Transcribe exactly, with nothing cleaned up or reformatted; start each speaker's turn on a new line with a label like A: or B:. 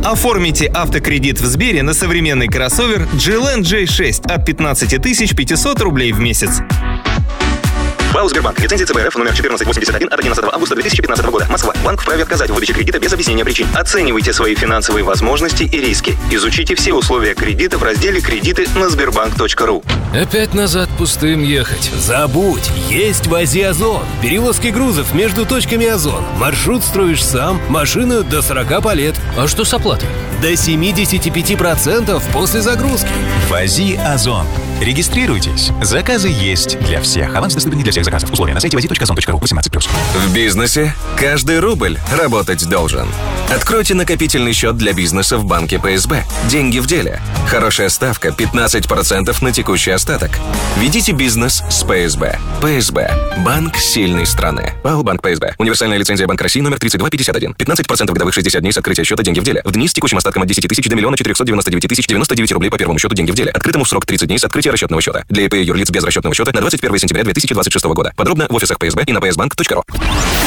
A: Оформите автокредит в Сбере на современный кроссовер джи эл эн джей шесть от пятнадцать тысяч пятьсот рублей в месяц.
B: ПАО «Сбербанк». Лицензия ЦБ РФ номер четырнадцать восемьдесят один от одиннадцатого августа две тысячи пятнадцатого года. Москва. Банк вправе отказать в выдаче кредита без объяснения причин. Оценивайте свои финансовые возможности и риски. Изучите все условия кредита в разделе «Кредиты» на сбербанк точка ру.
C: Опять назад пустым ехать? Забудь! Есть в Азии Озон. Перевозки грузов между точками Озон. Маршрут строишь сам, машина до сорока палет. А что с оплатой? До семьдесят пять процентов после загрузки.
D: В Азии Озон. Регистрируйтесь. Заказы есть для всех. Аванс доступен не для всех заказов. Условия на сайте вози точка озон точка ру. восемнадцать плюс.
E: В бизнесе каждый рубль работать должен. Откройте накопительный счет для бизнеса в банке пэ эс бэ. Деньги в деле. Хорошая ставка пятнадцать процентов на текущий остаток. Ведите бизнес с пэ эс бэ. пэ эс бэ. Банк сильной страны. ПАО «Банк пэ эс бэ». Универсальная лицензия Банка России номер тридцать два пятьдесят один. пятнадцать процентов годовых шестьдесят дней с открытия счета деньги в деле. В дни с текущим остатком от десяти тысяч до миллиона четырехсот девяноста девяти тысяч девяносто девять рублей по первому счету деньги в деле. Открытому в срок тридцать дней с открытия расчетного счета. Для ИП и юрлиц без расчетного счета на двадцать первое сентября две тысячи двадцать шестого года. Подробно в офисах пэ эс бэ и на пэ эс банк точка ру.